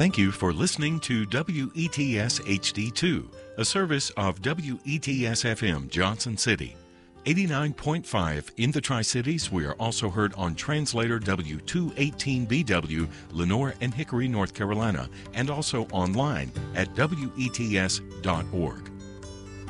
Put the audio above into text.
Thank you for listening to WETS HD2, a service of WETS FM Johnson City. 89.5 in the Tri-Cities. We are also heard on translator W218BW, Lenoir and Hickory, North Carolina, and also online at WETS.org.